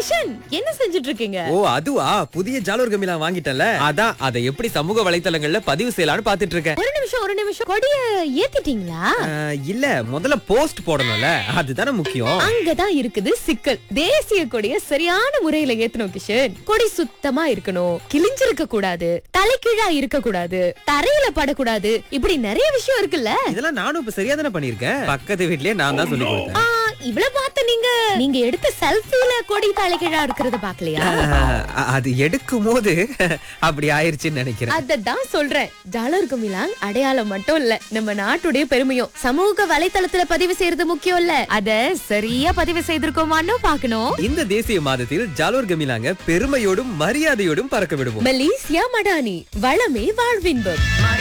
கிஷன், என்ன செஞ்சுட்டு இருக்கீங்க? ஓ அதுவா, புதிய ஜாலூர் கமிலா வாங்கிட்டல, அதான் அதை எப்படி சமூக வலைத்தளங்கள்ல பதிவு செய்யலாம்னு பாத்துட்டு இருக்கேன். ஒரு நிமிஷம் கொடிய ஏத்திட்டீங்களா? இல்ல, முதல்ல போஸ்ட் போடணும்ல, அதுதானே முக்கியம். அங்கதான் இருக்குது சிக்கல். தேசிய கொடிய சரியான முறையில ஏத்தணும் கிஷன். கொடி சுத்தமா இருக்கணும், கிழிஞ்சிருக்க கூடாது, தலைகீழா இருக்க கூடாது, தரையில படக்கூடாது, இப்படி நிறைய விஷயம் இருக்குல்ல. இதெல்லாம் நானும் இப்ப சரியா தானே பண்ணிருக்கேன். பக்கத்து வீட்லயே நான் தான் சொல்லி கொடுத்தேன். இவ்வளவு பார்த்து நீங்க எடுத்த செல்ஃபில கொடி தலைகீழா இருக்கிறத பாக்கலையா? அது எடுக்கும் போது அப்படி ஆயிருச்சுன்னு நினைக்கிறேன். அததான் சொல்றேன். ஜாலூர் கமிலாங் அடையாளம் மட்டும் இல்ல, நம்ம நாட்டுடைய பெருமையும். சமூக வலைத்தளத்துல பதிவு செய்யறது முக்கியம் இல்ல, அத சரியா பதிவு செய்திருக்கோமான்னு பாக்கணும். இந்த தேசிய மாதத்தில் ஜாலூர் கமிலாங்க பெருமையோடும் மரியாதையோடும் பறக்க விடுவோம். மலேசியா மடானி, வளமே வாழ்வின்பம்.